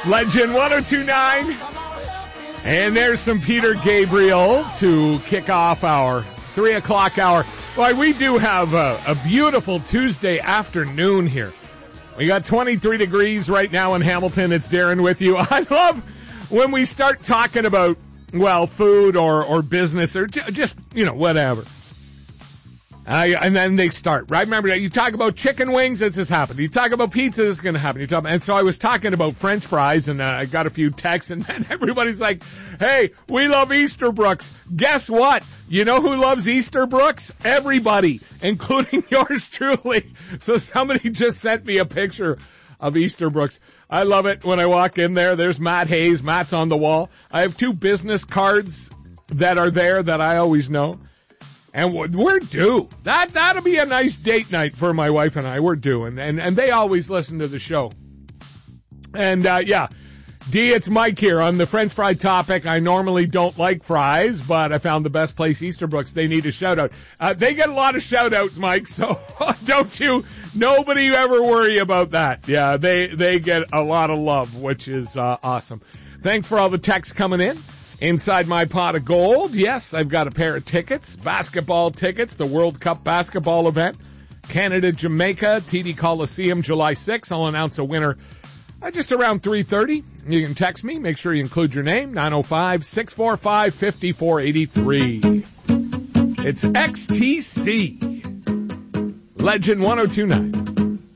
Legend 1029. And there's some Peter Gabriel to kick off our 3 o'clock hour. Well, we do have a beautiful Tuesday afternoon here. We got 23 degrees right now in Hamilton. It's Darren with you. I love when we start talking about, well, food or business or just, whatever. And then they start, right? Remember, you talk about chicken wings, this has happened. You talk about pizza, this is going to happen. And so I was talking about French fries, and I got a few texts, and then everybody's like, hey, we love Easterbrooks. Guess what? You know who loves Easterbrooks? Everybody, including yours truly. So somebody just sent me a picture of Easterbrooks. I love it when I walk in there. There's Matt Hayes. Matt's on the wall. I have 2 business cards that are there that I always know. And we're due. That'll be a nice date night for my wife and I. We're due. And they always listen to the show. And, D, it's Mike here on the French fry topic. I normally don't like fries, but I found the best place, Easterbrooks. They need a shout out. They get a lot of shout outs, Mike, so nobody ever worry about that. Yeah, they get a lot of love, which is, awesome. Thanks for all the texts coming in. Inside my pot of gold, yes, I've got a pair of tickets, basketball tickets, the World Cup basketball event, Canada-Jamaica, TD Coliseum, July 6th. I'll announce a winner just around 3:30. You can text me. Make sure you include your name, 905-645-5483. It's XTC. Legend 1029.